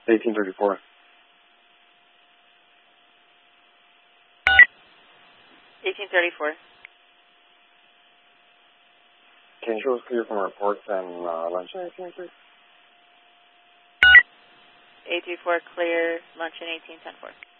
1834. 1834. Can you show us clear from reports and lunch in 1810? 834 clear, lunch in 1810-4.